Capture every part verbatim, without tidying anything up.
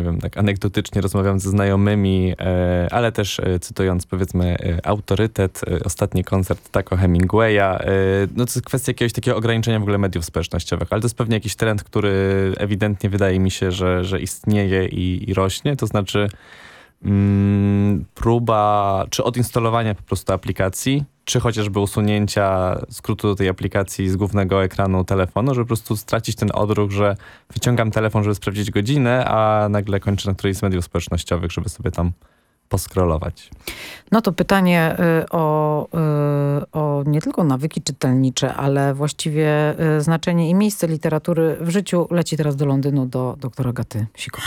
wiem, tak anegdotycznie rozmawiam ze znajomymi, ale też cytując powiedzmy autorytet, ostatni koncert Taco Hemingwaya, no to jest kwestia jakiegoś takiego ograniczenia w ogóle mediów społecznościowych, ale to jest pewnie jakiś trend, który ewidentnie wydaje mi się, że, że istnieje i, i rośnie, to znaczy mm, próba czy odinstalowania po prostu aplikacji, czy chociażby usunięcia skrótu do tej aplikacji z głównego ekranu telefonu, żeby po prostu stracić ten odruch, że wyciągam telefon, żeby sprawdzić godzinę, a nagle kończę na którejś z mediów społecznościowych, żeby sobie tam poskrolować. No to pytanie y, o, y, o nie tylko nawyki czytelnicze, ale właściwie y, znaczenie i miejsce literatury w życiu leci teraz do Londynu, do doktora Agaty Sikora.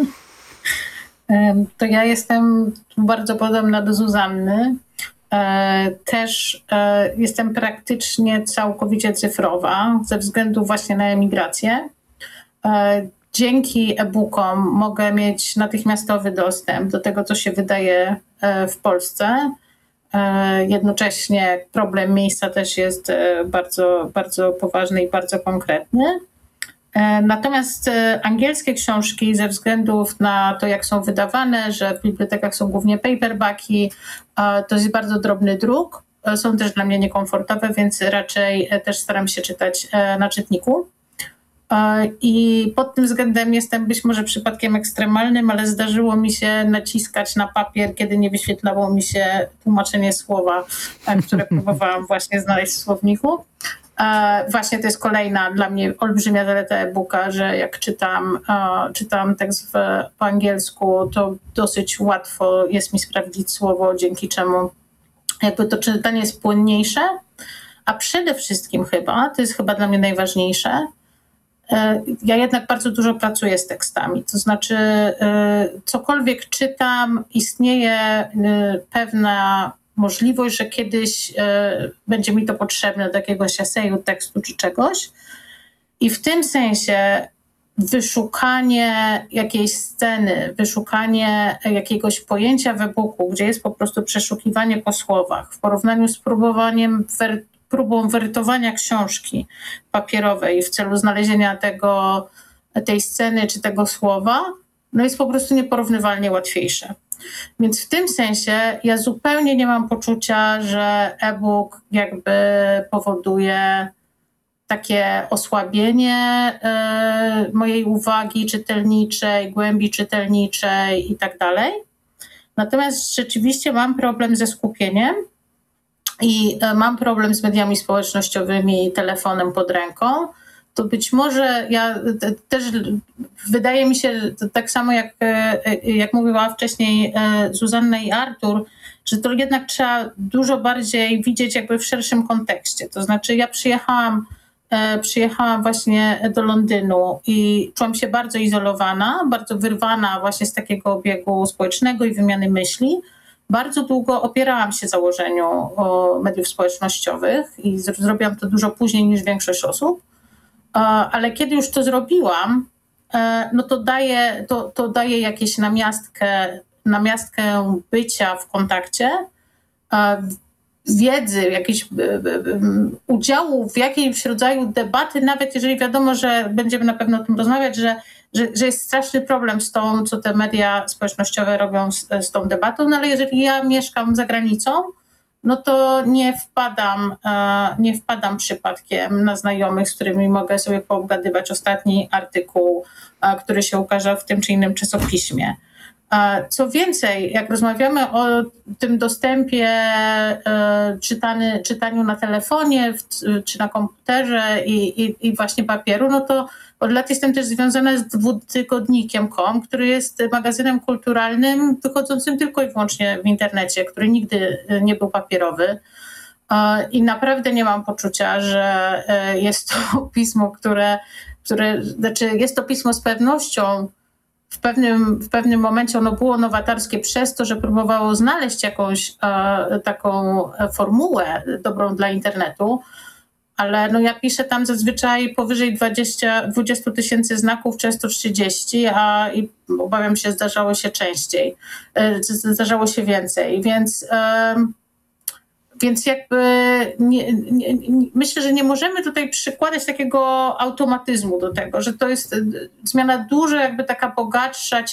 To ja jestem bardzo podobna do Zuzanny. Też jestem praktycznie całkowicie cyfrowa ze względu właśnie na emigrację. Dzięki e-bookom mogę mieć natychmiastowy dostęp do tego, co się wydaje w Polsce. Jednocześnie problem miejsca też jest bardzo, bardzo poważny i bardzo konkretny. Natomiast angielskie książki ze względów na to, jak są wydawane, że w bibliotekach są głównie paperbacki, to jest bardzo drobny druk. Są też dla mnie niekomfortowe, więc raczej też staram się czytać na czytniku. I pod tym względem jestem być może przypadkiem ekstremalnym, ale zdarzyło mi się naciskać na papier, kiedy nie wyświetlało mi się tłumaczenie słowa, które próbowałam właśnie znaleźć w słowniku. Właśnie to jest kolejna dla mnie olbrzymia zaleta e-booka, że jak czytam, czytam tekst w, po angielsku, to dosyć łatwo jest mi sprawdzić słowo, dzięki czemu jakby to czytanie jest płynniejsze, a przede wszystkim chyba, to jest chyba dla mnie najważniejsze, ja jednak bardzo dużo pracuję z tekstami, to znaczy cokolwiek czytam, istnieje pewna możliwość, że kiedyś y, będzie mi to potrzebne do jakiegoś eseju, tekstu czy czegoś. I w tym sensie wyszukanie jakiejś sceny, wyszukanie jakiegoś pojęcia w e-booku, gdzie jest po prostu przeszukiwanie po słowach, w porównaniu z próbowaniem, wer- próbą werytowania książki papierowej w celu znalezienia tego, tej sceny czy tego słowa, no jest po prostu nieporównywalnie łatwiejsze. Więc w tym sensie ja zupełnie nie mam poczucia, że e-book jakby powoduje takie osłabienie y, mojej uwagi czytelniczej, głębi czytelniczej i tak dalej. Natomiast rzeczywiście mam problem ze skupieniem i y, mam problem z mediami społecznościowymi i telefonem pod ręką. To być może ja też wydaje mi się, tak samo jak, jak mówiła wcześniej Zuzanna i Artur, że to jednak trzeba dużo bardziej widzieć jakby w szerszym kontekście. To znaczy ja przyjechałam, przyjechałam właśnie do Londynu i czułam się bardzo izolowana, bardzo wyrwana właśnie z takiego obiegu społecznego i wymiany myśli. Bardzo długo opierałam się założeniu mediów społecznościowych i zrobiłam to dużo później niż większość osób. Ale kiedy już to zrobiłam, no to daje, to, to daje jakieś namiastkę, namiastkę bycia w kontakcie, wiedzy, jakiegoś udziału w jakimś rodzaju debaty, nawet jeżeli wiadomo, że będziemy na pewno o tym rozmawiać, że, że, że jest straszny problem z tą, co te media społecznościowe robią z, z tą debatą, no ale jeżeli ja mieszkam za granicą, no to nie wpadam, nie wpadam przypadkiem na znajomych, z którymi mogę sobie poobgadywać ostatni artykuł, który się ukaże w tym czy innym czasopiśmie. Co więcej, jak rozmawiamy o tym dostępie czytany, czytaniu na telefonie czy na komputerze i, i, i właśnie papieru, no to od lat jestem też związana z dwutygodnikiem kropka com, który jest magazynem kulturalnym wychodzącym tylko i wyłącznie w internecie, który nigdy nie był papierowy. I naprawdę nie mam poczucia, że jest to pismo, które, które znaczy jest to pismo z pewnością, w pewnym, w pewnym momencie ono było nowatorskie przez to, że próbowało znaleźć jakąś e, taką formułę dobrą dla internetu, ale no ja piszę tam zazwyczaj powyżej dwadzieścia, dwadzieścia tysięcy znaków, często trzydzieści, a i obawiam się, zdarzało się częściej, e, zdarzało się więcej, więc... E, Więc jakby nie, nie, nie, myślę, że nie możemy tutaj przykładać takiego automatyzmu do tego, że to jest zmiana dużo jakby taka bogatsza,